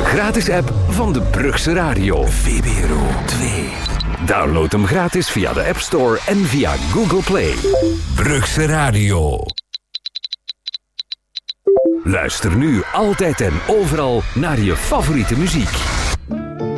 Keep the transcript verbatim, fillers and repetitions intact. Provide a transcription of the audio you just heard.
gratis app van de Brugse Radio. V B R O twee. Download hem gratis via de App Store en via Google Play. Brugse Radio. Luister nu altijd en overal naar je favoriete muziek.